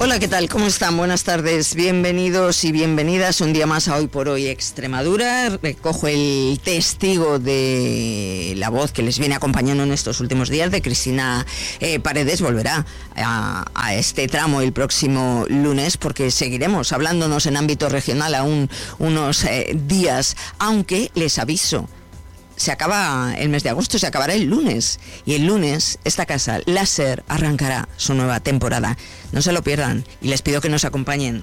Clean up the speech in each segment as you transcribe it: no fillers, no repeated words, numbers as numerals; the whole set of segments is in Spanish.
Hola, ¿qué tal? ¿Cómo están? Buenas tardes, bienvenidos y bienvenidas un día más a Hoy por Hoy Extremadura. Recojo el testigo de la voz que les viene acompañando en estos últimos días, de Cristina Paredes. Volverá a este tramo el próximo lunes, porque seguiremos hablándonos en ámbito regional aún unos días, aunque les aviso, se acaba el mes de agosto, se acabará el lunes. Y el lunes esta casa, La SER, arrancará su nueva temporada. No se lo pierdan y les pido que nos acompañen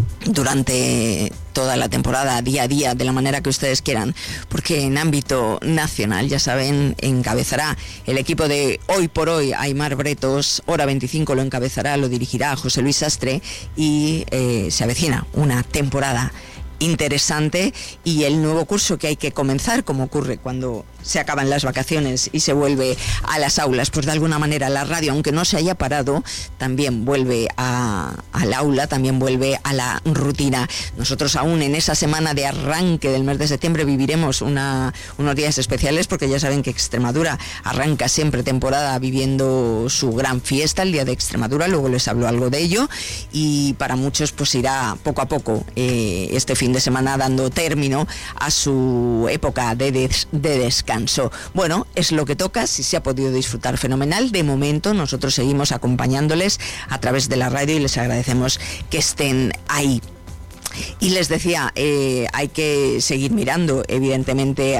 durante toda la temporada, día a día, de la manera que ustedes quieran, porque en ámbito nacional, ya saben, encabezará el equipo de Hoy por Hoy Aimar Bretos. Hora 25 lo encabezará, lo dirigirá José Luis Sastre, y se avecina una temporada interesante, y el nuevo curso que hay que comenzar, como ocurre cuando se acaban las vacaciones y se vuelve a las aulas, pues de alguna manera la radio, aunque no se haya parado, también vuelve al aula, también vuelve a la rutina. Nosotros aún en esa semana de arranque del mes de septiembre viviremos unos días especiales, porque ya saben que Extremadura arranca siempre temporada viviendo su gran fiesta, el Día de Extremadura. Luego les hablo algo de ello, y para muchos pues irá poco a poco este fin de semana dando término a su época de descanso. Bueno, es lo que toca. Si se ha podido disfrutar, fenomenal. De momento nosotros seguimos acompañándoles a través de la radio y les agradecemos que estén ahí. Y les decía, hay que seguir mirando evidentemente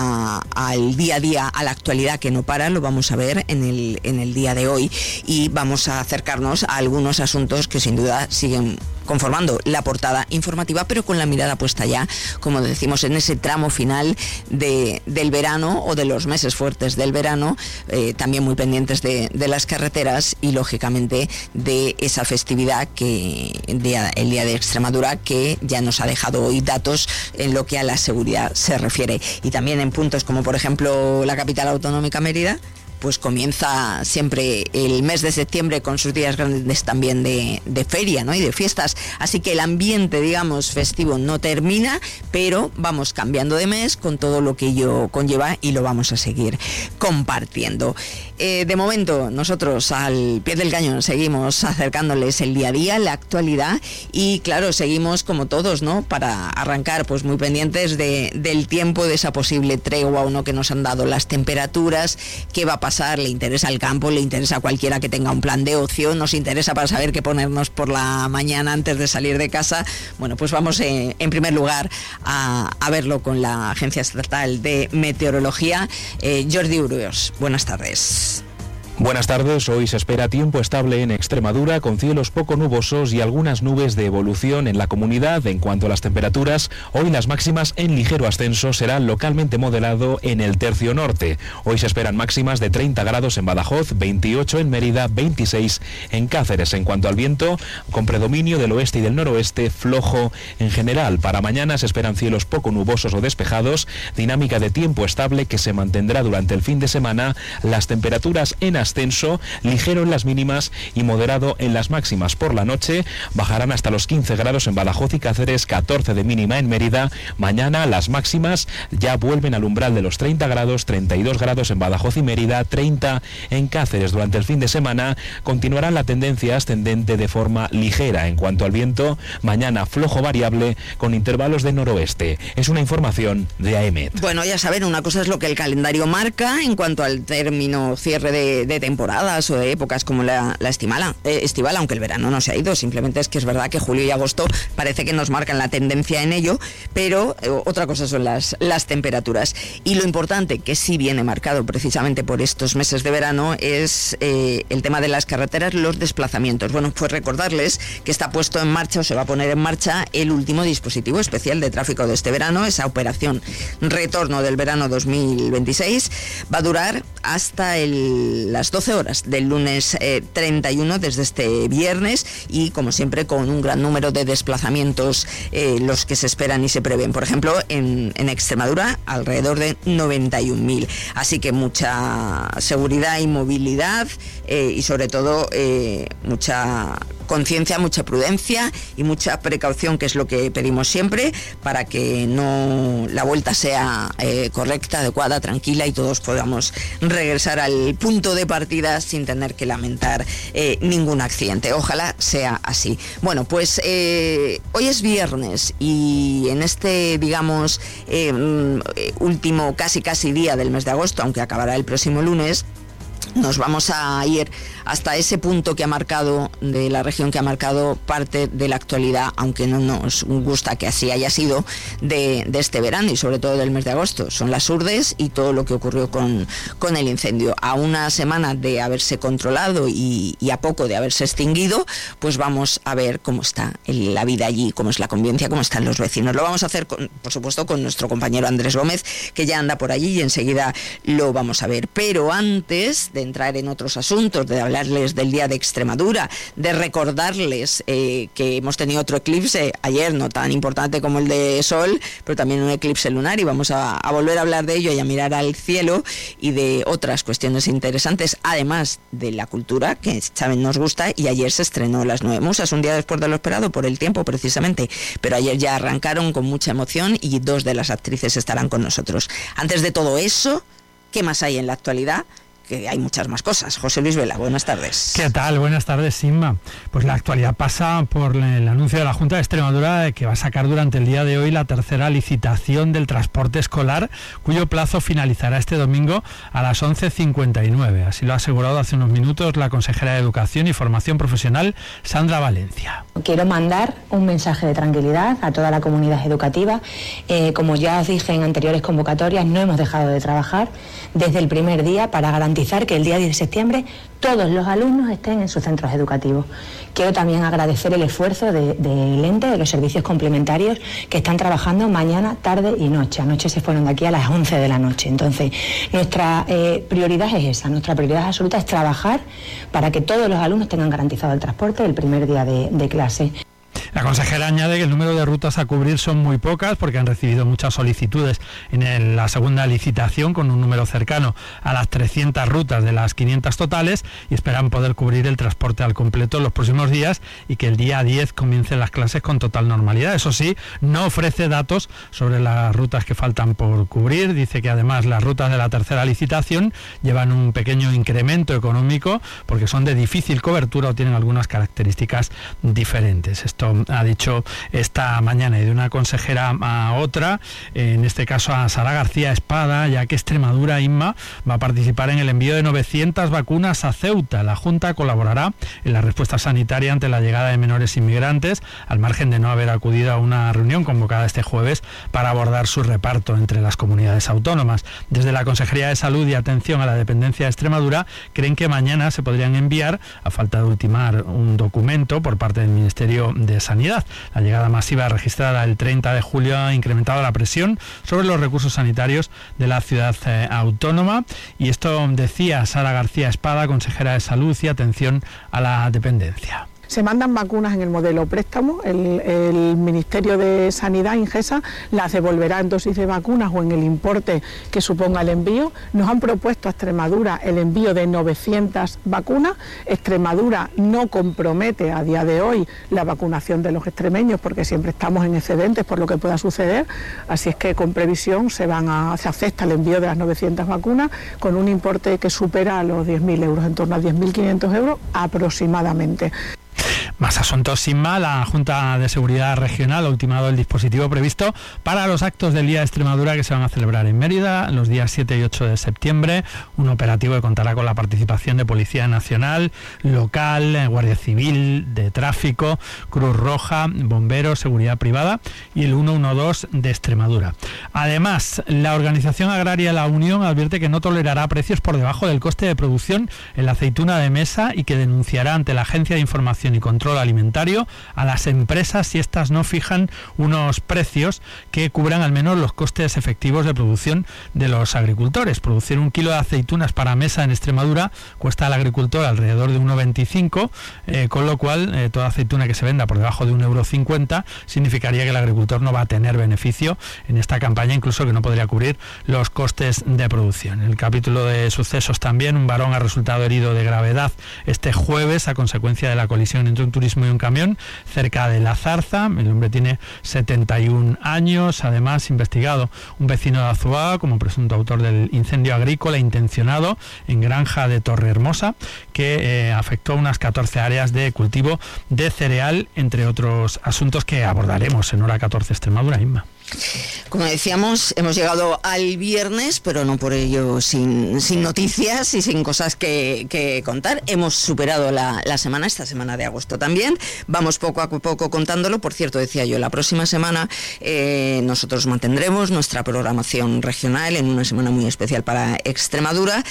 al día a día, a la actualidad que no para. Lo vamos a ver en el día de hoy, y vamos a acercarnos a algunos asuntos que sin duda siguen conformando la portada informativa, pero con la mirada puesta ya, como decimos, en ese tramo final del verano, o de los meses fuertes del verano, también muy pendientes de las carreteras y lógicamente de esa festividad el Día de Extremadura, que ya nos ha dejado hoy datos en lo que a la seguridad se refiere. Y también en puntos como por ejemplo la capital autonómica, Mérida, pues comienza siempre el mes de septiembre con sus días grandes también de feria, ¿no? Y de fiestas. Así que el ambiente, digamos, festivo no termina, pero vamos cambiando de mes con todo lo que ello conlleva, y lo vamos a seguir compartiendo. De momento, nosotros al pie del cañón seguimos acercándoles el día a día, la actualidad, y claro, seguimos como todos, ¿no? Para arrancar, pues muy pendientes del tiempo, de esa posible tregua o no que nos han dado las temperaturas. ¿Qué va a pasar? Le interesa al campo, le interesa a cualquiera que tenga un plan de ocio, nos interesa para saber qué ponernos por la mañana antes de salir de casa. Bueno, pues vamos en primer lugar a verlo con la Agencia Estatal de Meteorología. Jordi Uriols, buenas tardes. Buenas tardes. Hoy se espera tiempo estable en Extremadura, con cielos poco nubosos y algunas nubes de evolución en la comunidad. En cuanto a las temperaturas, hoy las máximas en ligero ascenso, serán localmente moderado en el tercio norte. Hoy se esperan máximas de 30 grados en Badajoz, 28 en Mérida, 26 en Cáceres. En cuanto al viento, con predominio del oeste y del noroeste, flojo en general. Para mañana se esperan cielos poco nubosos o despejados, dinámica de tiempo estable que se mantendrá durante el fin de semana. Las temperaturas en ascenso, ligero en las mínimas y moderado en las máximas. Por la noche bajarán hasta los 15 grados en Badajoz y Cáceres, 14 de mínima en Mérida. Mañana las máximas ya vuelven al umbral de los 30 grados, 32 grados en Badajoz y Mérida, 30 en Cáceres. Durante el fin de semana continuará la tendencia ascendente de forma ligera. En cuanto al viento, mañana flojo variable con intervalos de noroeste. Es una información de AEMET. Bueno, ya saben, una cosa es lo que el calendario marca en cuanto al término cierre de temporadas o de épocas como la estival, aunque el verano no se ha ido. Simplemente es que es verdad que julio y agosto parece que nos marcan la tendencia en ello, pero otra cosa son las temperaturas. Y lo importante, que sí viene marcado precisamente por estos meses de verano, es el tema de las carreteras, los desplazamientos. Bueno, pues recordarles que está puesto en marcha, o se va a poner en marcha, el último dispositivo especial de tráfico de este verano, esa operación Retorno del Verano 2026. Va a durar hasta las 12 horas del lunes 31, desde este viernes, y como siempre con un gran número de desplazamientos, los que se esperan y se prevén. Por ejemplo, en Extremadura alrededor de 91.000. Así que mucha seguridad y movilidad, y sobre todo mucha conciencia, mucha prudencia y mucha precaución, que es lo que pedimos siempre, para que no la vuelta sea correcta, adecuada, tranquila y todos podamos regresar al punto de partida sin tener que lamentar ningún accidente. Ojalá sea así. Bueno, pues hoy es viernes y en este, digamos, último casi día del mes de agosto, aunque acabará el próximo lunes, nos vamos a ir hasta ese punto que ha marcado, de la región que ha marcado parte de la actualidad, aunque no nos gusta que así haya sido, de este verano y sobre todo del mes de agosto. Son las Urdes y todo lo que ocurrió con el incendio. A una semana de haberse controlado y a poco de haberse extinguido, pues vamos a ver cómo está la vida allí, cómo es la convivencia, cómo están los vecinos. Lo vamos a hacer, por supuesto, con nuestro compañero Andrés Gómez, que ya anda por allí y enseguida lo vamos a ver. Pero antes de entrar en otros asuntos, de hablarles del Día de Extremadura, de recordarles que hemos tenido otro eclipse ayer, no tan importante como el de Sol, pero también un eclipse lunar, y vamos a volver a hablar de ello y a mirar al cielo y de otras cuestiones interesantes, además de la cultura, que saben nos gusta, y ayer se estrenó Las Nueve Musas, un día después de lo esperado, por el tiempo precisamente, pero ayer ya arrancaron con mucha emoción y 2 de las actrices estarán con nosotros. Antes de todo eso, ¿qué más hay en la actualidad? Que hay muchas más cosas. José Luis Vela, buenas tardes. ¿Qué tal? Buenas tardes, Inma. Pues la actualidad pasa por el anuncio de la Junta de Extremadura de que va a sacar durante el día de hoy la tercera licitación del transporte escolar, cuyo plazo finalizará este domingo a las 11:59. Así lo ha asegurado hace unos minutos la consejera de Educación y Formación Profesional, Sandra Valencia. Quiero mandar un mensaje de tranquilidad a toda la comunidad educativa. Como ya os dije en anteriores convocatorias, no hemos dejado de trabajar desde el primer día para garantizar que el día 10 de septiembre todos los alumnos estén en sus centros educativos. Quiero también agradecer el esfuerzo del ente, de los servicios complementarios, que están trabajando mañana, tarde y noche. Anoche se fueron de aquí a las 11 de la noche. Entonces, nuestra prioridad es esa, nuestra prioridad absoluta es trabajar para que todos los alumnos tengan garantizado el transporte el primer día de clase. La consejera añade que el número de rutas a cubrir son muy pocas porque han recibido muchas solicitudes en la segunda licitación, con un número cercano a las 300 rutas de las 500 totales, y esperan poder cubrir el transporte al completo en los próximos días y que el día 10 comiencen las clases con total normalidad. Eso sí, no ofrece datos sobre las rutas que faltan por cubrir. Dice que además las rutas de la tercera licitación llevan un pequeño incremento económico porque son de difícil cobertura o tienen algunas características diferentes. Esto ha dicho esta mañana, y de una consejera a otra, en este caso a Sara García Espada, ya que Extremadura, Inma, va a participar en el envío de 900 vacunas a Ceuta. La Junta colaborará en la respuesta sanitaria ante la llegada de menores inmigrantes, al margen de no haber acudido a una reunión convocada este jueves para abordar su reparto entre las comunidades autónomas. Desde la Consejería de Salud y Atención a la Dependencia de Extremadura creen que mañana se podrían enviar, a falta de ultimar un documento por parte del Ministerio de Sanidad. La llegada masiva registrada el 30 de julio ha incrementado la presión sobre los recursos sanitarios de la ciudad autónoma, y esto decía Sara García Espada, consejera de Salud y Atención a la Dependencia. Se mandan vacunas en el modelo préstamo, el Ministerio de Sanidad, Ingesa, las devolverá en dosis de vacunas o en el importe que suponga el envío. Nos han propuesto a Extremadura el envío de 900 vacunas. Extremadura no compromete a día de hoy la vacunación de los extremeños porque siempre estamos en excedentes por lo que pueda suceder, así es que con previsión se acepta el envío de las 900 vacunas con un importe que supera los 10.000 euros, en torno a 10.500 euros aproximadamente. Más asuntos, sin mal. La Junta de Seguridad Regional ha ultimado el dispositivo previsto para los actos del Día de Extremadura que se van a celebrar en Mérida los días 7 y 8 de septiembre. Un operativo que contará con la participación de Policía Nacional, local, Guardia Civil, de Tráfico, Cruz Roja, Bomberos, Seguridad Privada y el 112 de Extremadura. Además, la Organización Agraria La Unión advierte que no tolerará precios por debajo del coste de producción en la aceituna de mesa y que denunciará ante la Agencia de Información y Control Alimentario a las empresas si éstas no fijan unos precios que cubran al menos los costes efectivos de producción de los agricultores. Producir un kilo de aceitunas para mesa en Extremadura cuesta al agricultor alrededor de 1,25, con lo cual toda aceituna que se venda por debajo de 1,50 € significaría que el agricultor no va a tener beneficio en esta campaña, incluso que no podría cubrir los costes de producción. En el capítulo de sucesos también, un varón ha resultado herido de gravedad este jueves a consecuencia de la colisión entre un turismo y un camión cerca de La Zarza. El hombre tiene 71 años, además investigado un vecino de Azuaga como presunto autor del incendio agrícola intencionado en granja de Torrehermosa, que afectó unas 14 áreas de cultivo de cereal, entre otros asuntos que abordaremos en Hora 14 Extremadura, Inma. Como decíamos, hemos llegado al viernes, pero no por ello sin noticias y sin cosas que contar. Hemos superado la semana, esta semana de agosto también. Vamos poco a poco contándolo. Por cierto, decía yo, la próxima semana nosotros mantendremos nuestra programación regional en una semana muy especial para Extremadura.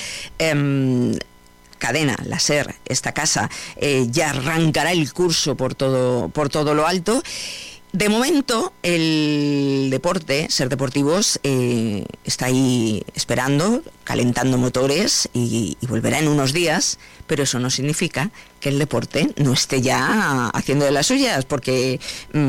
Cadena, la SER, esta casa, ya arrancará el curso por todo lo alto. De momento, el deporte, SER Deportivos, está ahí esperando, calentando motores y volverá en unos días, pero eso no significa que el deporte no esté ya haciendo de las suyas, porque,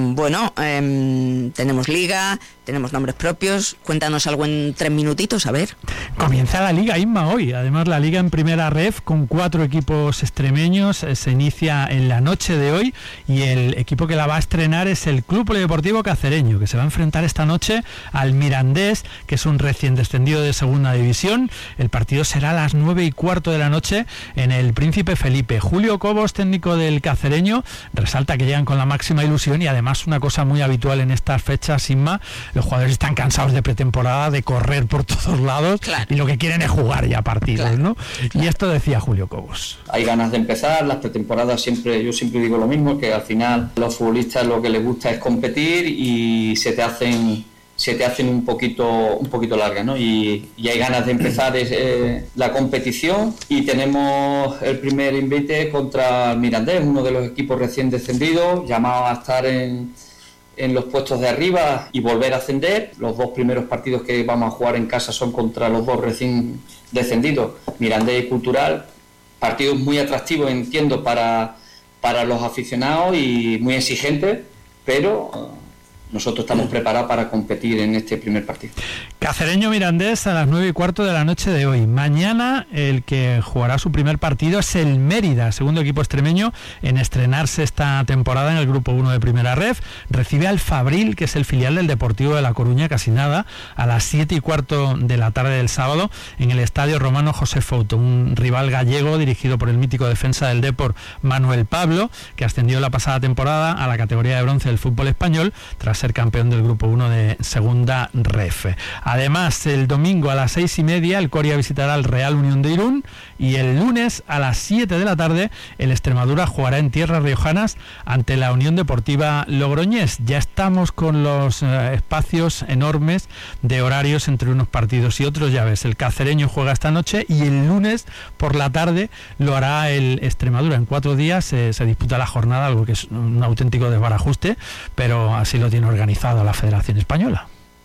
tenemos liga, tenemos nombres propios. Cuéntanos algo en 3 minutitos, a ver. Comienza la liga, Inma, hoy. Además, la liga en primera ref con 4 equipos extremeños. Se inicia en la noche de hoy y el equipo que la va a estrenar es el Club Polideportivo Cacereño, que se va a enfrentar esta noche al Mirandés, que es un recién descendido de segunda división. El partido será a las 9:15 de la noche en el Príncipe Felipe. Julio Cobos, técnico del Cacereño, resalta que llegan con la máxima ilusión y además una cosa muy habitual en estas fechas, Inma, los jugadores están cansados de pretemporada, de correr por todos lados, claro, y lo que quieren es jugar ya partidos, claro, ¿no? Claro. Y esto decía Julio Cobos. Hay ganas de empezar, las pretemporadas yo siempre digo lo mismo, que al final los futbolistas lo que les gusta es competir y se te hacen un poquito largas, ¿no? Y hay ganas de empezar la competición y tenemos el primer invite contra el Mirandés, uno de los equipos recién descendidos, llamado a estar en los puestos de arriba y volver a ascender. Los 2 primeros partidos que vamos a jugar en casa son contra los 2 recién descendidos, Mirandés y Cultural. Partidos muy atractivos, entiendo, para los aficionados y muy exigentes, pero nosotros estamos preparados para competir en este primer partido. Cacereño Mirandés a las 9:15 de la noche de hoy. Mañana el que jugará su primer partido es el Mérida, segundo equipo extremeño en estrenarse esta temporada en el Grupo 1 de Primera Ref. Recibe al Fabril, que es el filial del Deportivo de La Coruña, casi nada, a las 7:15 de la tarde del sábado en el Estadio Romano José Fouto, un rival gallego dirigido por el mítico defensa del Depor Manuel Pablo, que ascendió la pasada temporada a la categoría de bronce del fútbol español tras ser campeón del Grupo 1 de Segunda Ref. Además, el domingo a las 6:30 el Coria visitará al Real Unión de Irún y el lunes a las 7 de la tarde el Extremadura jugará en tierras riojanas ante la Unión Deportiva Logroñés. Ya estamos con los espacios enormes de horarios entre unos partidos y otros. Ya ves, el Cacereño juega esta noche y el lunes por la tarde lo hará el Extremadura. En 4 días se disputa la jornada, algo que es un auténtico desbarajuste, pero así lo tiene organizado la Federación Española.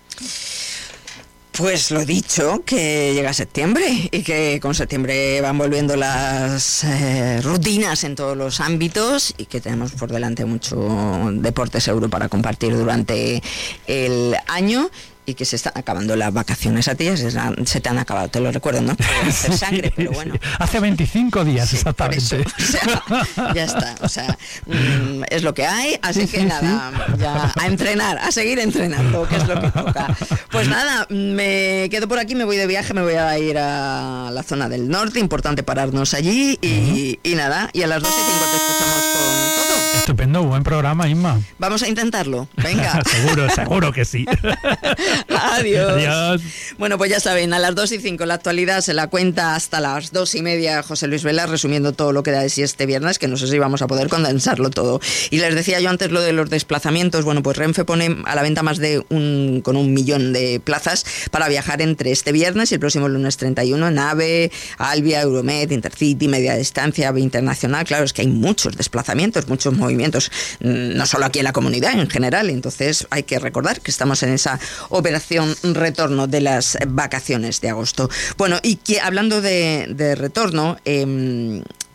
Pues lo dicho, que llega septiembre y que con septiembre van volviendo las rutinas en todos los ámbitos y que tenemos por delante mucho deporte seguro para compartir durante el año. Y que se están acabando las vacaciones. A ti se te han acabado, te lo recuerdo, ¿no? Hacer sangre, pero bueno. Sí. Hace 25 días, sí, exactamente. O sea, ya está, o sea, es lo que hay, así que nada, ya a entrenar, a seguir entrenando, que es lo que toca. Pues nada, me quedo por aquí, me voy de viaje, me voy a ir a la zona del norte, importante pararnos allí y nada, y a las 2:05 te escuchamos con todo. Estupendo, buen programa, Inma. Vamos a intentarlo, venga. Seguro que sí. Adiós. Bueno, pues ya saben, a las 2:05 la actualidad se la cuenta hasta las 2:30 José Luis Vela, resumiendo todo lo que da de sí este viernes, que no sé si vamos a poder condensarlo todo. Y les decía yo antes lo de los desplazamientos. Bueno, pues Renfe pone a la venta más de 1 millón de plazas para viajar entre este viernes y el próximo lunes 31 en AVE, Albia, Euromed, Intercity, Media Distancia, AVE Internacional. Claro, es que hay muchos desplazamientos, muchos movimientos, no solo aquí en la comunidad, en general. Entonces hay que recordar que estamos en esa operación retorno de las vacaciones de agosto. Bueno, y que hablando de retorno,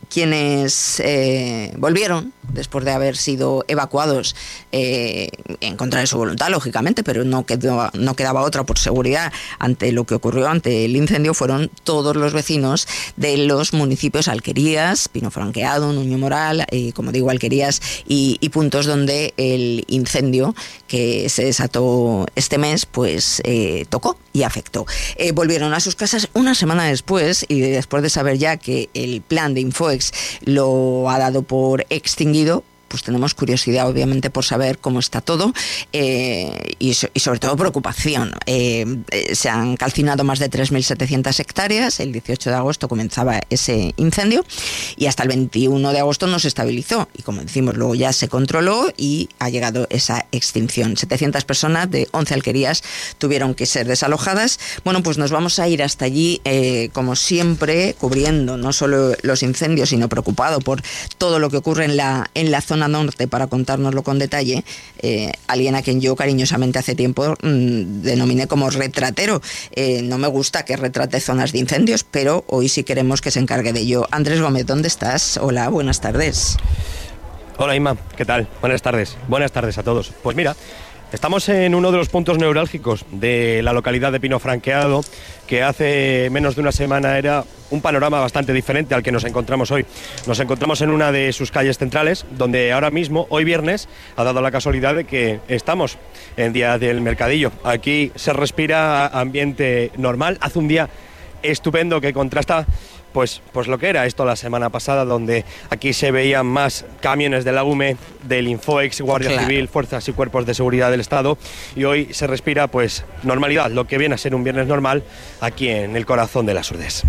quienes volvieron después de haber sido evacuados en contra de su voluntad, lógicamente, pero no quedaba otra por seguridad ante lo que ocurrió, ante el incendio, fueron todos los vecinos de los municipios Alquerías, Pino Franqueado, Nuño Moral, como digo, Alquerías y puntos donde el incendio que se desató este mes pues tocó y afectó. Volvieron a sus casas una semana después, y después de saber ya que el plan de Infoex lo ha dado por extinguido, pues tenemos curiosidad, obviamente, por saber cómo está todo y sobre todo preocupación. Se han calcinado más de 3.700 hectáreas. El 18 de agosto comenzaba ese incendio y hasta el 21 de agosto no se estabilizó. Y como decimos, luego ya se controló y ha llegado esa extinción. 700 personas de 11 alquerías tuvieron que ser desalojadas. Bueno, pues nos vamos a ir hasta allí, como siempre, cubriendo no solo los incendios, sino preocupado por todo lo que ocurre en la zona norte, para contárnoslo con detalle, alguien a quien yo cariñosamente hace tiempo denominé como retratero. No me gusta que retrate zonas de incendios, pero hoy sí queremos que se encargue de ello. Andrés Gómez, ¿dónde estás? Hola, buenas tardes. Hola Inma, ¿qué tal? Buenas tardes a todos. Pues mira, estamos en uno de los puntos neurálgicos de la localidad de Pino Franqueado, que hace menos de una semana era un panorama bastante diferente al que nos encontramos hoy. Nos encontramos en una de sus calles centrales, donde ahora mismo, hoy viernes, ha dado la casualidad de que estamos en día del mercadillo. Aquí se respira ambiente normal, hace un día estupendo que contrasta pues lo que era esto la semana pasada, donde aquí se veían más camiones de la UME, del Infoex, Guardia Civil, fuerzas y cuerpos de seguridad del Estado, y hoy se respira pues normalidad, lo que viene a ser un viernes normal aquí en el corazón de las Urdes.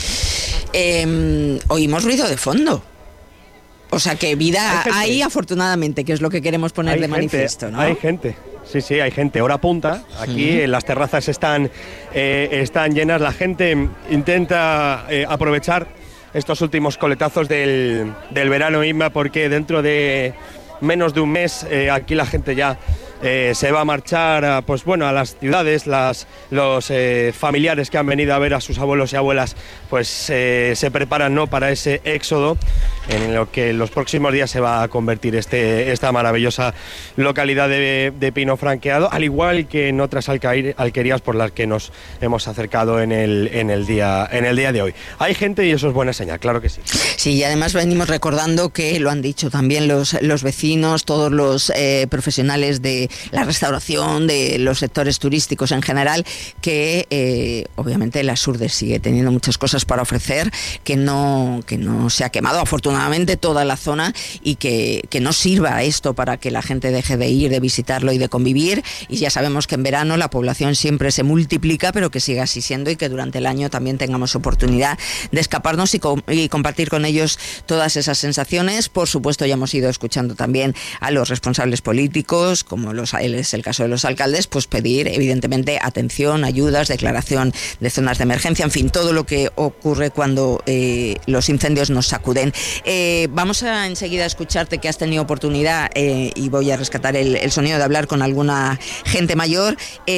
Oímos ruido de fondo. O sea que vida hay afortunadamente, que es lo que queremos poner de manifiesto, ¿no? Hay gente. Sí, hay gente, hora punta, aquí las terrazas están llenas, la gente intenta aprovechar estos últimos coletazos del verano, Inma, porque dentro de menos de un mes aquí la gente ya se va a marchar a las ciudades, los familiares que han venido a ver a sus abuelos y abuelas pues se preparan, ¿no?, para ese éxodo en lo que en los próximos días se va a convertir esta maravillosa localidad de Pino Franqueado, al igual que en otras alquerías por las que nos hemos acercado en el día de hoy. Hay gente y eso es buena señal, claro que sí. Sí, y además venimos recordando que lo han dicho también los vecinos, todos los profesionales de la restauración, de los sectores turísticos en general, que obviamente las Urdes sigue teniendo muchas cosas para ofrecer, que no se ha quemado afortunadamente toda la zona, y que no sirva esto para que la gente deje de ir, de visitarlo y de convivir. Y ya sabemos que en verano la población siempre se multiplica, pero que siga así siendo, y que durante el año también tengamos oportunidad de escaparnos y compartir con ellos todas esas sensaciones. Por supuesto, ya hemos ido escuchando también a los responsables políticos, como es el caso de los alcaldes, pues pedir evidentemente atención, ayudas, declaración de zonas de emergencia, en fin, todo lo que ocurre cuando los incendios nos sacuden. Vamos a enseguida escucharte, que has tenido oportunidad, y voy a rescatar el sonido, de hablar con alguna gente mayor.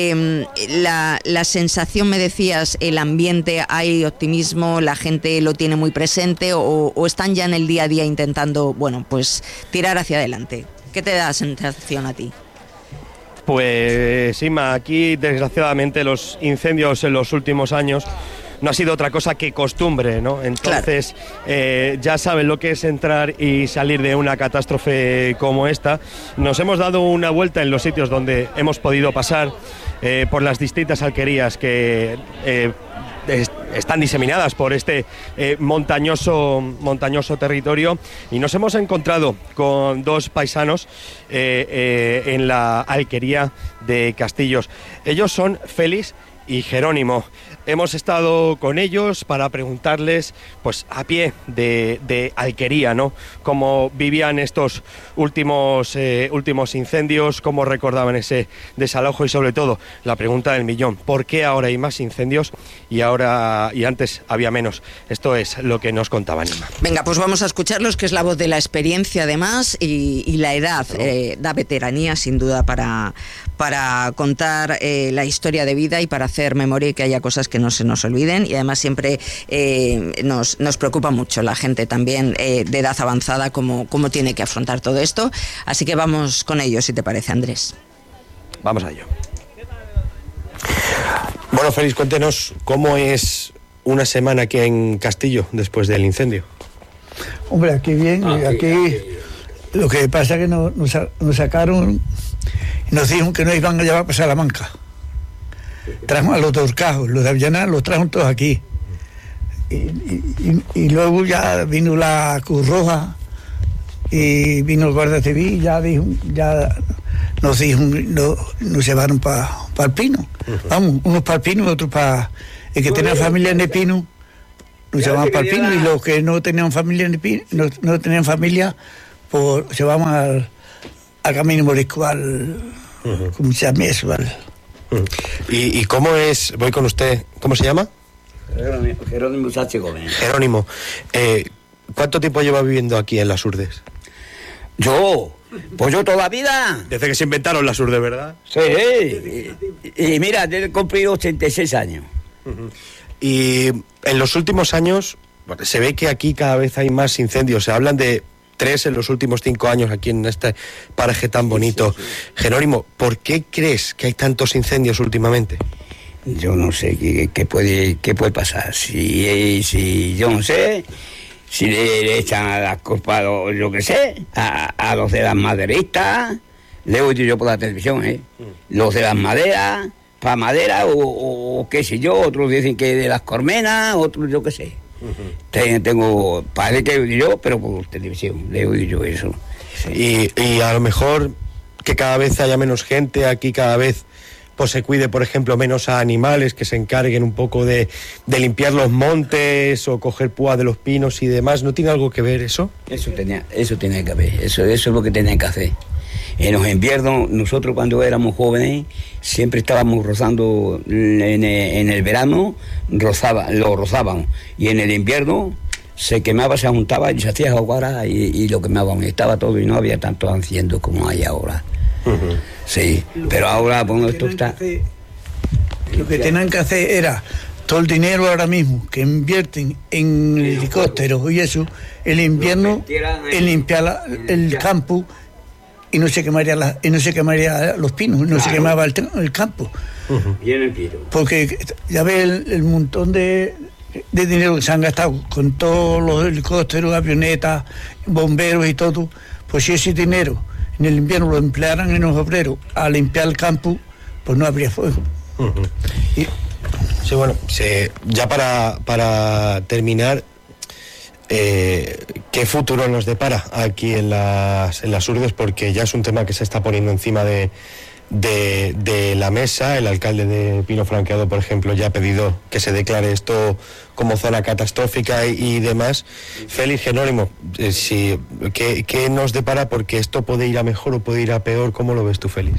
La sensación, me decías, el ambiente, hay optimismo, la gente lo tiene muy presente, o están ya en el día a día intentando, pues tirar hacia adelante. ¿Qué te da sensación a ti? Pues Inma, aquí desgraciadamente los incendios en los últimos años no ha sido otra cosa que costumbre, ¿no? Entonces, ya saben lo que es entrar y salir de una catástrofe como esta. Nos hemos dado una vuelta en los sitios donde hemos podido pasar, por las distintas alquerías que están diseminadas por este montañoso territorio, y nos hemos encontrado con dos paisanos en la alquería de Castillos. Ellos son Félix y Jerónimo. Hemos estado con ellos para preguntarles, pues a pie de alquería, ¿no?, cómo vivían estos últimos incendios, cómo recordaban ese desalojo, y sobre todo la pregunta del millón: ¿por qué ahora hay más incendios y antes había menos? Esto es lo que nos contaban. Venga, pues vamos a escucharlos, que es la voz de la experiencia además, y la edad da veteranía sin duda para para contar la historia de vida y para hacer memoria y que haya cosas que no se nos olviden. Y además siempre nos preocupa mucho la gente también de edad avanzada cómo tiene que afrontar todo esto. Así que vamos con ello, si te parece, Andrés. Vamos a ello. Bueno, Félix, cuéntenos cómo es una semana aquí en Castillo después del incendio. Hombre, aquí bien, aquí lo que pasa es que nos sacaron y nos dijeron que nos iban a llevar para Salamanca. Trajeron a los dos cajos, los de Avellaneda los trajeron todos aquí. Y luego ya vino la Cruz Roja y vino el Guardia Civil, ya nos llevaron para el Pino. Vamos, unos para el Pino y otros para... El que tenía familia en el Pino, nos llevaban para el Pino, y los que no tenían familia en el Pino, no tenían familia, pues se llevaban al Camino Morisco, ¿cómo se llama eso? ¿Y cómo es? Voy con usted. ¿Cómo se llama? Jerónimo Sánchez Gómez. Jerónimo, ¿cuánto tiempo lleva viviendo aquí en Las Urdes? Pues yo toda la vida. Desde que se inventaron Las Urdes, ¿verdad? Sí, y mira, he cumplido 86 años. Y en los últimos años, bueno, se ve que aquí cada vez hay más incendios. Se hablan de 3 en los últimos 5 años aquí en este paraje tan bonito. Sí. Jerónimo, ¿por qué crees que hay tantos incendios últimamente? Yo no sé qué puede pasar. Si yo no sé, si le echan la culpa, yo qué sé, a los de las maderistas, le he oído yo por la televisión, los de las maderas, para madera o qué sé yo, otros dicen que de las colmenas, otros yo qué sé. Tengo, parece que he oído yo, pero por televisión, le he oído yo eso. Sí. Y a lo mejor que cada vez haya menos gente aquí, cada vez pues se cuide, por ejemplo, menos a animales, que se encarguen un poco de limpiar los montes o coger púa de los pinos y demás. ¿No tiene algo que ver eso? Eso tiene que ver, eso es lo que tienen que hacer. En los inviernos, nosotros cuando éramos jóvenes, siempre estábamos rozando, en el verano lo rozábamos, y en el invierno se quemaba, se juntaba y se hacía hoguera y lo quemaban, estaba todo, y no había tanto haciendo como hay ahora. Uh-huh. Sí, pero ahora, bueno, esto está... Lo que tenían que hacer era todo el dinero ahora mismo que invierten en helicópteros y eso, el invierno, en limpiar el campo, y no se quemaría los pinos, no se quemaba el campo. Uh-huh. Y en el pino. Porque ya ves el montón de dinero que se han gastado con todos los helicópteros, avionetas, bomberos y todo. Pues si ese dinero en el invierno lo emplearan en los obreros a limpiar el campo, pues no habría fuego. Uh-huh. Sí, bueno, ya para terminar, ¿qué futuro nos depara aquí en las Urdes? Porque ya es un tema que se está poniendo encima de la mesa. El alcalde de Pino Franqueado, por ejemplo, ya ha pedido que se declare esto como zona catastrófica y demás. Félix, Jerónimo, ¿qué nos depara? Porque esto puede ir a mejor o puede ir a peor. ¿Cómo lo ves tú, Félix?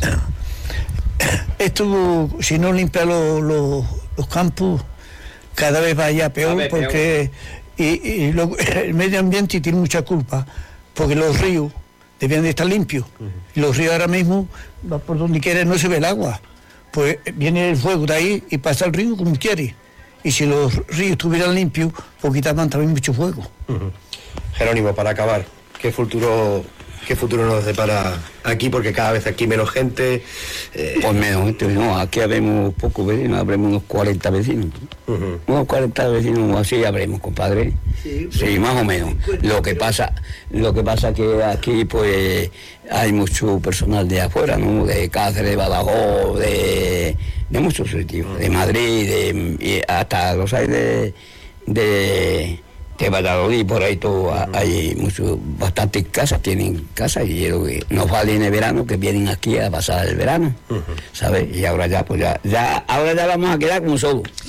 Esto, si no limpia los campos, cada vez vaya peor, porque... Y el medio ambiente tiene mucha culpa, porque los ríos debían de estar limpios. Y los ríos ahora mismo, por donde quiera, no se ve el agua. Pues viene el fuego de ahí y pasa el río como quiere. Y si los ríos estuvieran limpios, pues quitaban también mucho fuego. Uh-huh. Jerónimo, para acabar, ¿qué futuro nos depara aquí? Porque cada vez aquí menos gente. Pues menos gente, no, aquí habemos pocos vecinos, habremos unos 40 vecinos. Uh-huh. Unos 40 vecinos así habremos, compadre. Sí, más o menos. Lo que pasa que aquí pues hay mucho personal de afuera, ¿no? De Cáceres, de Badajoz, de muchos sitios, de Madrid, y hasta los hay de Valladolid, por ahí todo, hay bastantes casas, tienen casas, y nos vale en el verano que vienen aquí a pasar el verano, ¿sabes? Y ahora ya, pues ahora ya vamos a quedar como solos.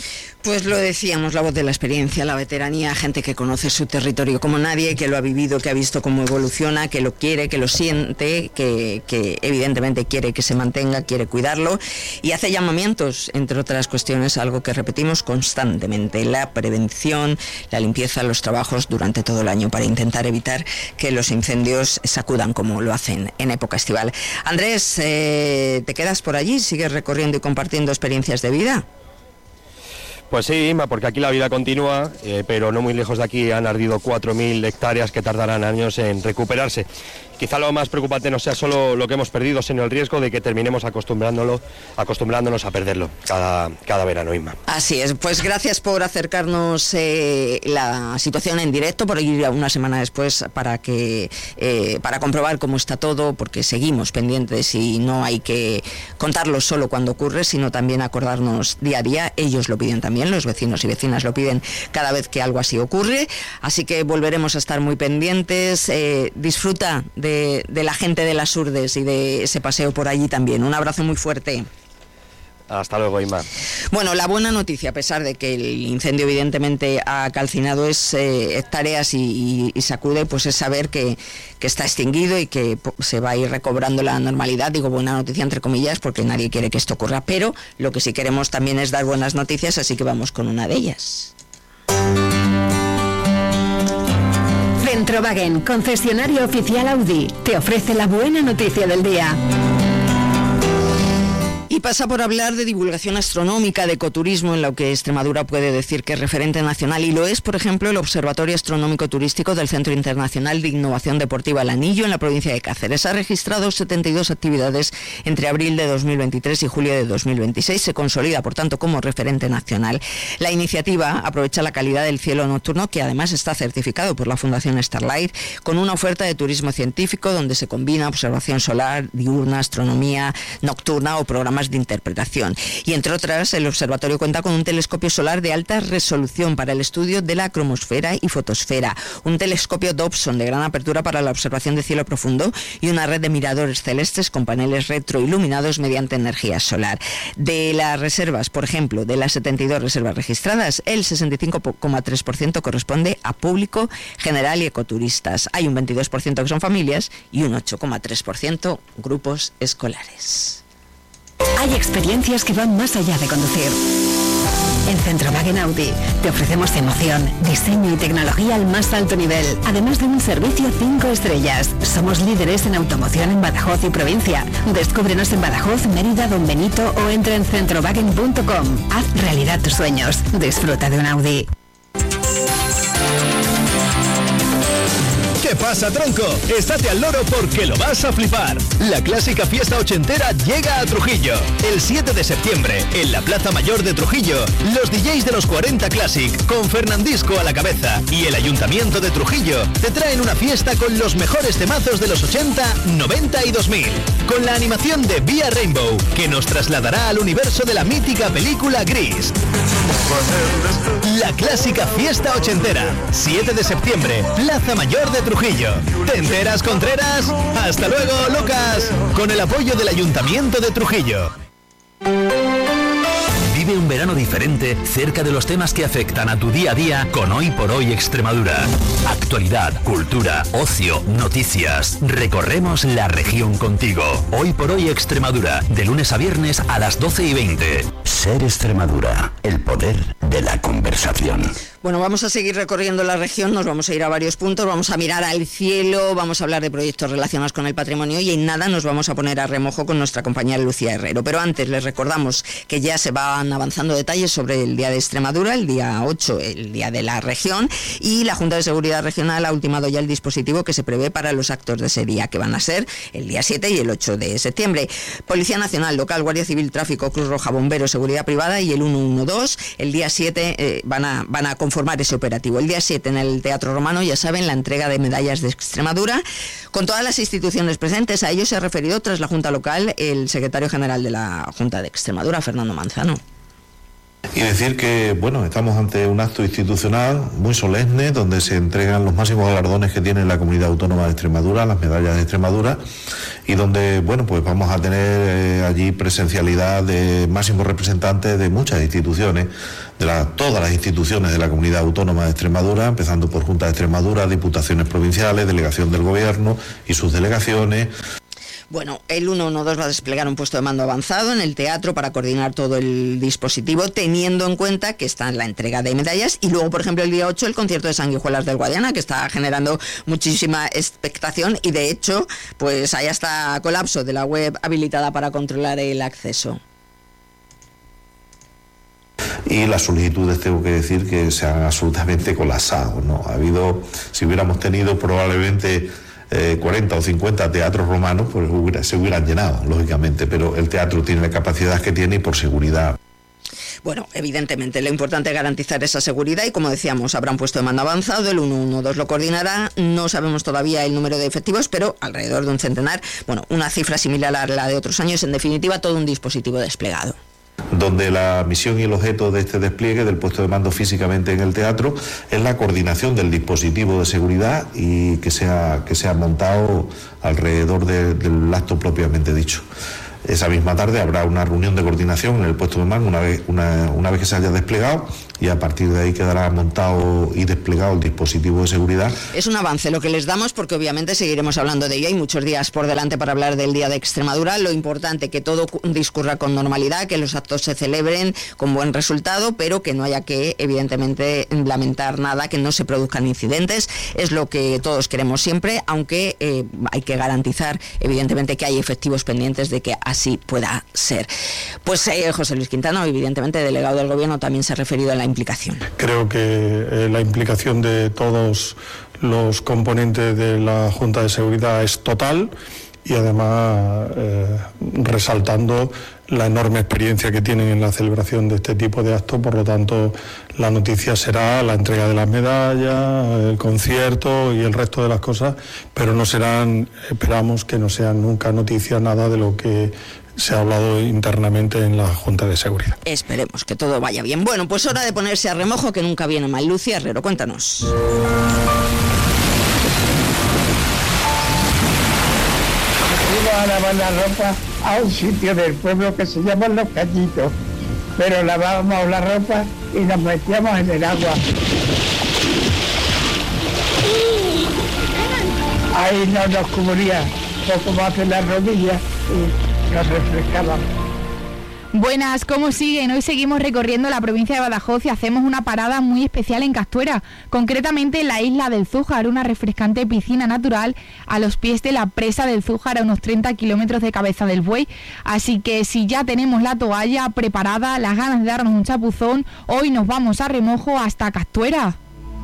Pues lo decíamos, la voz de la experiencia, la veteranía, gente que conoce su territorio como nadie, que lo ha vivido, que ha visto cómo evoluciona, que lo quiere, que lo siente, que evidentemente quiere que se mantenga, quiere cuidarlo y hace llamamientos, entre otras cuestiones, algo que repetimos constantemente, la prevención, la limpieza, los trabajos durante todo el año para intentar evitar que los incendios sacudan como lo hacen en época estival. Andrés, ¿te quedas por allí? ¿Sigues recorriendo y compartiendo experiencias de vida? Pues sí, Inma, porque aquí la vida continúa, pero no muy lejos de aquí han ardido 4.000 hectáreas que tardarán años en recuperarse. Quizá lo más preocupante no sea solo lo que hemos perdido, sino el riesgo de que terminemos acostumbrándonos a perderlo cada verano, Inma. Así es, pues gracias por acercarnos la situación en directo, por ir una semana después para comprobar cómo está todo, porque seguimos pendientes y no hay que contarlo solo cuando ocurre, sino también acordarnos día a día. Ellos lo piden también, los vecinos y vecinas lo piden cada vez que algo así ocurre, así que volveremos a estar muy pendientes. Disfruta de la gente de las Urdes y de ese paseo por allí también. Un abrazo muy fuerte. Hasta luego, Inma. Bueno, la buena noticia, a pesar de que el incendio evidentemente ha calcinado hectáreas y sacude, pues es saber que está extinguido y que se va a ir recobrando la normalidad. Digo buena noticia entre comillas porque nadie quiere que esto ocurra, pero lo que sí queremos también es dar buenas noticias, así que vamos con una de ellas. Centrowagen, concesionario oficial Audi, te ofrece la buena noticia del día. Y pasa por hablar de divulgación astronómica, de ecoturismo, en lo que Extremadura puede decir que es referente nacional, y lo es, por ejemplo, el Observatorio Astronómico Turístico del Centro Internacional de Innovación Deportiva El Anillo, en la provincia de Cáceres. Ha registrado 72 actividades entre abril de 2023 y julio de 2026. Se consolida, por tanto, como referente nacional. La iniciativa aprovecha la calidad del cielo nocturno, que además está certificado por la Fundación Starlight, con una oferta de turismo científico donde se combina observación solar, diurna, astronomía nocturna o programas de interpretación. Y entre otras, el observatorio cuenta con un telescopio solar de alta resolución para el estudio de la cromosfera y fotosfera, un telescopio Dobson de gran apertura para la observación de cielo profundo y una red de miradores celestes con paneles retroiluminados mediante energía solar. De las reservas, por ejemplo, de las 72 reservas registradas, el 65,3% corresponde a público general y ecoturistas. Hay un 22% que son familias y un 8,3% grupos escolares. Hay experiencias que van más allá de conducir. En Centrowagen Audi te ofrecemos emoción, diseño y tecnología al más alto nivel, además de un servicio 5 estrellas. Somos líderes en automoción en Badajoz y provincia. Descúbrenos en Badajoz, Mérida, Don Benito o entra en centrowagen.com. Haz realidad tus sueños. Disfruta de un Audi. ¿Qué pasa, tronco? Estate al loro porque lo vas a flipar. La clásica fiesta ochentera llega a Trujillo. El 7 de septiembre, en la Plaza Mayor de Trujillo, los DJs de los 40 Classic, con Fernandisco a la cabeza, y el Ayuntamiento de Trujillo, te traen una fiesta con los mejores temazos de los 80, 90 y 2000. Con la animación de Vía Rainbow, que nos trasladará al universo de la mítica película Gris. La clásica fiesta ochentera, 7 de septiembre, Plaza Mayor de Trujillo. ¿Te enteras, Contreras? ¡Hasta luego, Lucas! Con el apoyo del Ayuntamiento de Trujillo. Vive un verano diferente cerca de los temas que afectan a tu día a día con Hoy por Hoy Extremadura. Actualidad, cultura, ocio, noticias. Recorremos la región contigo. Hoy por Hoy Extremadura, de lunes a viernes a las 12:20. Ser Extremadura, el poder de la conversación. Bueno, vamos a seguir recorriendo la región, nos vamos a ir a varios puntos, vamos a mirar al cielo, vamos a hablar de proyectos relacionados con el patrimonio y en nada nos vamos a poner a remojo con nuestra compañera Lucía Herrero. Pero antes les recordamos que ya se van avanzando detalles sobre el Día de Extremadura, el día 8, el Día de la Región, y la Junta de Seguridad Regional ha ultimado ya el dispositivo que se prevé para los actos de ese día, que van a ser el día 7 y el 8 de septiembre. Policía Nacional, Local, Guardia Civil, Tráfico, Cruz Roja, Bomberos, Seguridad Privada y el 112, el día 7 van a conformar ese operativo. El día 7 en el Teatro Romano, ya saben, la entrega de medallas de Extremadura con todas las instituciones presentes. A ello se ha referido tras la Junta Local el secretario general de la Junta de Extremadura, Fernando Manzano. Y decir que, bueno, estamos ante un acto institucional muy solemne donde se entregan los máximos galardones que tiene la Comunidad Autónoma de Extremadura, las medallas de Extremadura, y donde, bueno, pues vamos a tener allí presencialidad de máximos representantes de muchas instituciones, todas las instituciones de la Comunidad Autónoma de Extremadura, empezando por Junta de Extremadura, diputaciones provinciales, delegación del Gobierno y sus delegaciones. Bueno, el 112 va a desplegar un puesto de mando avanzado en el teatro para coordinar todo el dispositivo, teniendo en cuenta que está en la entrega de medallas, y luego, por ejemplo, el día 8, el concierto de Sanguijuelas del Guadiana, que está generando muchísima expectación, y de hecho, pues hay hasta colapso de la web habilitada para controlar el acceso. Y las solicitudes, tengo que decir, que se han absolutamente colapsado, ¿no? Ha habido, si hubiéramos tenido probablemente 40 o 50 teatros romanos, pues se hubieran llenado, lógicamente, pero el teatro tiene la capacidad que tiene y por seguridad. Bueno, evidentemente lo importante es garantizar esa seguridad y, como decíamos, habrá un puesto de mando avanzado, el 112 lo coordinará, no sabemos todavía el número de efectivos, pero alrededor de un centenar, bueno, una cifra similar a la de otros años, en definitiva todo un dispositivo desplegado. Donde la misión y el objeto de este despliegue del puesto de mando físicamente en el teatro es la coordinación del dispositivo de seguridad y que sea montado alrededor del acto propiamente dicho. Esa misma tarde habrá una reunión de coordinación en el puesto de mando una vez que se haya desplegado, y a partir de ahí quedará montado y desplegado el dispositivo de seguridad. Es un avance lo que les damos, porque obviamente seguiremos hablando de ello. Hay muchos días por delante para hablar del Día de Extremadura. Lo importante, que todo discurra con normalidad, que los actos se celebren con buen resultado, pero que no haya que, evidentemente, lamentar nada, que no se produzcan incidentes. Es lo que todos queremos siempre, aunque hay que garantizar, evidentemente, que hay efectivos pendientes de que así pueda ser. Pues José Luis Quintana, evidentemente, delegado del Gobierno, también se ha referido a la implicación. Creo que la implicación de todos los componentes de la Junta de Seguridad es total, y además resaltando la enorme experiencia que tienen en la celebración de este tipo de actos. Por lo tanto, la noticia será la entrega de las medallas, el concierto y el resto de las cosas, pero no serán, esperamos que no sean nunca noticias nada de lo que se ha hablado internamente en la Junta de Seguridad. Esperemos que todo vaya bien. Bueno, pues hora de ponerse a remojo, que nunca viene mal. Lucía Herrero, cuéntanos. A lavar la ropa a un sitio del pueblo que se llama Los Cañitos, pero lavábamos la ropa y nos metíamos en el agua. Ahí no nos cubría poco más de las rodillas y nos refrescábamos. Buenas, ¿cómo siguen? Hoy seguimos recorriendo la provincia de Badajoz y hacemos una parada muy especial en Castuera, concretamente en la isla del Zújar, una refrescante piscina natural a los pies de la presa del Zújar, a unos 30 kilómetros de Cabeza del Buey. Así que si ya tenemos la toalla preparada, las ganas de darnos un chapuzón, hoy nos vamos a remojo hasta Castuera.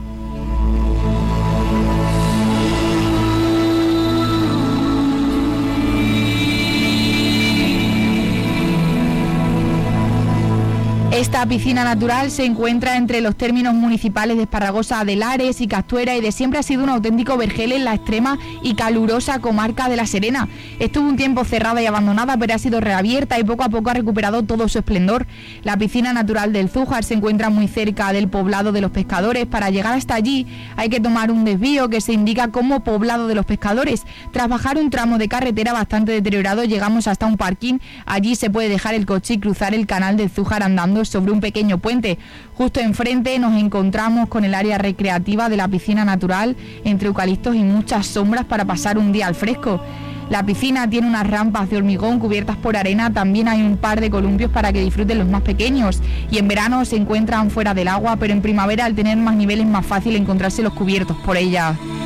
Esta piscina natural se encuentra entre los términos municipales de Esparragosa de Lares y Castuera, y de siempre ha sido un auténtico vergel en la extrema y calurosa comarca de La Serena. Estuvo un tiempo cerrada y abandonada, pero ha sido reabierta y poco a poco ha recuperado todo su esplendor. La piscina natural del Zújar se encuentra muy cerca del poblado de los Pescadores. Para llegar hasta allí hay que tomar un desvío que se indica como poblado de los Pescadores. Tras bajar un tramo de carretera bastante deteriorado, llegamos hasta un parking. Allí se puede dejar el coche y cruzar el canal del Zújar andando sobre un pequeño puente. Justo enfrente nos encontramos con el área recreativa de la piscina natural, entre eucaliptos y muchas sombras para pasar un día al fresco. La piscina tiene unas rampas de hormigón cubiertas por arena, también hay un par de columpios para que disfruten los más pequeños, y en verano se encuentran fuera del agua, pero en primavera, al tener más nivel, es más fácil encontrarse los cubiertos por ella.